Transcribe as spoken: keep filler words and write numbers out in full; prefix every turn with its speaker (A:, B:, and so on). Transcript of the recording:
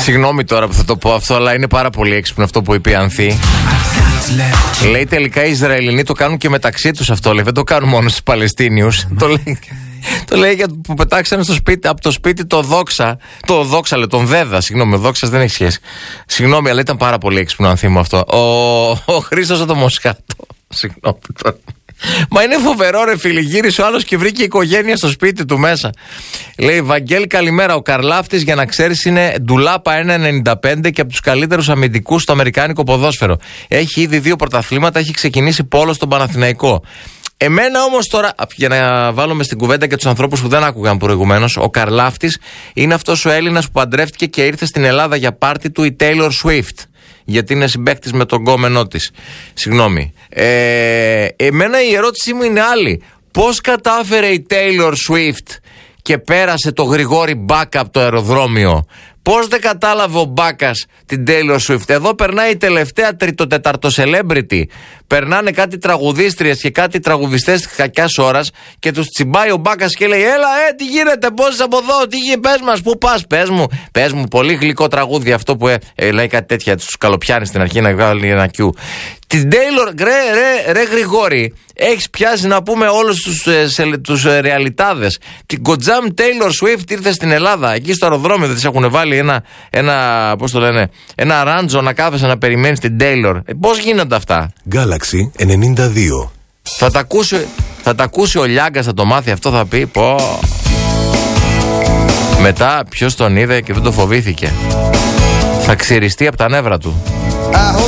A: Συγγνώμη τώρα που θα το πω αυτό, αλλά είναι πάρα πολύ έξυπνο αυτό που είπε η Ανθή. Λέει τελικά οι Ισραηλινοί το κάνουν και μεταξύ τους αυτό, λέει. Δεν το κάνουν μόνο στους Παλαιστίνιους. Το λέει, το λέει για που πετάξανε στο σπίτι, από το σπίτι το Δόξα. Το Δόξα, λέει, τον Δέδα. Συγγνώμη, ο Δόξας δεν έχει σχέση. Συγγνώμη, αλλά ήταν πάρα πολύ έξυπνο Ανθή μου αυτό. Ο, ο Χρήστος από το Μοσχάτο. Συγγνώμη τώρα. Μα είναι φοβερό, ρε φίλοι. Γύρισε ο άλλος και βρήκε οικογένεια στο σπίτι του μέσα. Λέει, Βαγγέλη, καλημέρα. Ο Καρλάφτης, για να ξέρεις, είναι ντουλάπα ένα ενενήντα πέντε και από τους καλύτερους αμυντικούς στο αμερικάνικο ποδόσφαιρο. Έχει ήδη δύο πρωταθλήματα, έχει ξεκινήσει πόλο στον Παναθηναϊκό. Εμένα όμως τώρα, για να βάλουμε στην κουβέντα και τους ανθρώπους που δεν άκουγαν προηγουμένως, ο Καρλάφτης είναι αυτός ο Έλληνας που παντρεύτηκε και ήρθε στην Ελλάδα για πάρτι του η Taylor Swift. Γιατί είναι συμπαίκτης με τον γκόμενό της. Συγγνώμη. Ε, εμένα η ερώτησή μου είναι άλλη. Πώς κατάφερε η Taylor Swift και πέρασε το Γρηγόρη Μπάκα από το αεροδρόμιο? Πώς δεν κατάλαβε ο Μπάκας την Taylor Swift? Εδώ περνάει η τελευταία τρίτο-τετάρτο celebrity. Περνάνε κάτι τραγουδίστριες και κάτι τραγουδιστές της κακιάς ώρας και τους τσιμπάει ο Μπάκας και λέει, έλα, ε, τι γίνεται, πώς από εδώ, τι γίνεται, πες μας, πού πας, πες μου, πες μου, πολύ γλυκό τραγούδι αυτό που ε, ε, λέει κάτι τέτοια, τους καλοπιάνει στην αρχή να βγάλει ένα κιού. Την Taylor, ρε, ρε, ρε Γρηγόρη, έχεις πιάσει να πούμε όλους τους, ε, σε, τους ε, ρεαλιτάδες. Την Κοτζάμ Taylor Swift ήρθε στην Ελλάδα, εκεί στο αεροδρόμιο δεν της έχουν βάλει ένα, ένα, πώς το λένε, ένα ράντζο να κάθεσαι να περιμένεις την Taylor. Ε, πώς γίνονται αυτά?
B: Galaxy ενενήντα δύο.
A: Θα τα ακούσει, θα τα ακούσει ο Λιάγκας, θα το μάθει αυτό, θα πει πω. Μετά ποιος τον είδε και δεν το φοβήθηκε. Θα ξυριστεί από τα νεύρα του.